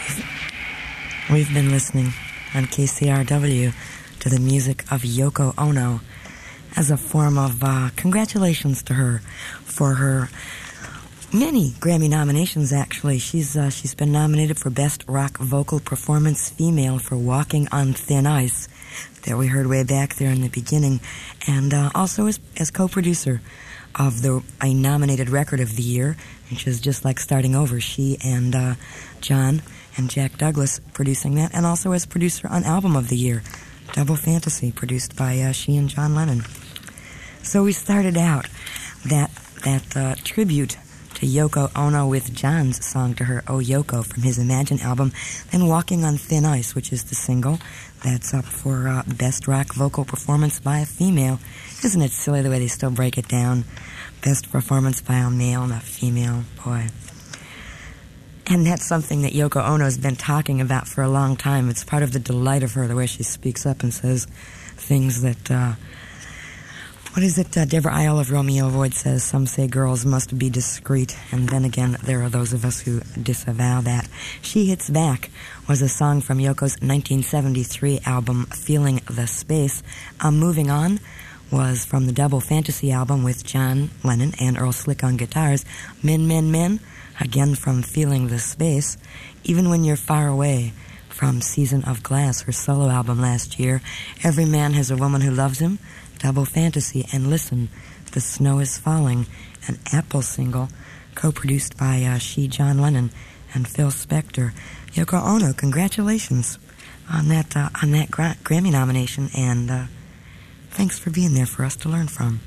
We've been listening on KCRW to the music of Yoko Ono as a form of congratulations to her for her many Grammy nominations, actually. She's been nominated for Best Rock Vocal Performance Female for Walking on Thin Ice, that we heard way back there in the beginning, and also as co-producer of a nominated record of the year, which is Just Like Starting Over. She and John and Jack Douglas producing that, and also as producer on Album of the Year, Double Fantasy, produced by she and John Lennon. So we started out that tribute to Yoko Ono with John's song to her, Oh Yoko, from his Imagine album, then Walking on Thin Ice, which is the single that's up for Best Rock Vocal Performance by a Female. Isn't it silly the way they still break it down? Best performance by a male and a female, boy. And that's something that Yoko Ono's been talking about for a long time. It's part of the delight of her, the way she speaks up and says things that, what is it, Deborah Isle of Romeo Void says, some say girls must be discreet, and then again, there are those of us who disavow that. She Hits Back was a song from Yoko's 1973 album, Feeling the Space. Moving On was from the Double Fantasy album with John Lennon and Earl Slick on guitars. Men, Men, Men, again from Feeling the Space. Even When You're Far Away, from Season of Glass, her solo album last year. Every Man Has a Woman Who Loves Him, Double Fantasy, and Listen, The Snow Is Falling, an Apple single, co-produced by John Lennon and Phil Spector. Yoko Ono, congratulations on that Grammy nomination, and thanks for being there for us to learn from.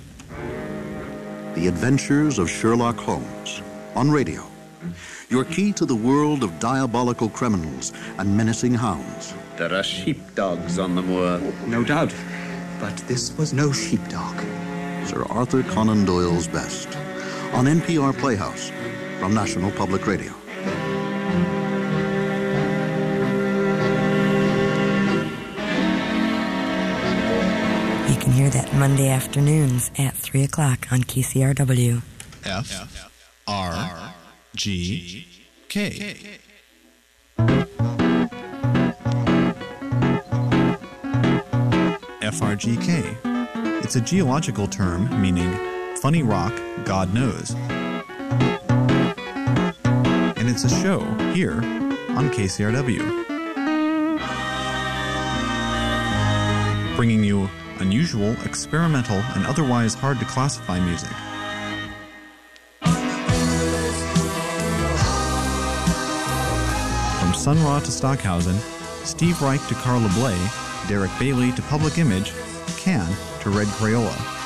The Adventures of Sherlock Holmes, on radio. Your key to the world of diabolical criminals and menacing hounds. There are sheepdogs on the moor. No doubt. But this was no sheepdog. Sir Arthur Conan Doyle's best. On NPR Playhouse, from National Public Radio. You can hear that Monday afternoons at 3 o'clock on KCRW. F-R-G-K. FRGK. It's a geological term meaning funny rock, God knows. And it's a show here on KCRW. Bringing you unusual, experimental, and otherwise hard to classify music. From Sun Ra to Stockhausen, Steve Reich to Carla Bley, Derek Bailey to Public Image, Can to Red Crayola.